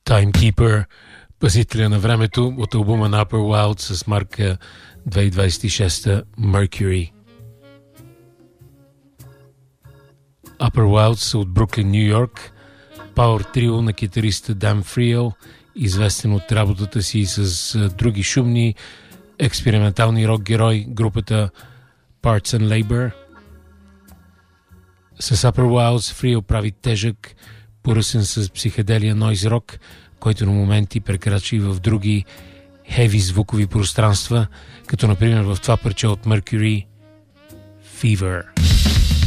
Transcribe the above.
Timekeeper, пазителя на времето, от албума на Upper Wild с марка 2026 Mercury. Upper Wild са от Бруклин, Ню Йорк, пауър трио на китариста Dan Friel, известен от работата си с други шумни експериментални рок герои, групата Parts and Labor. С Upper Wilds Friel прави тежък, поръсен с психоделия нойз рок, който на моменти прекрачи в други хеви звукови пространства, като например в това парче от Mercury Fever.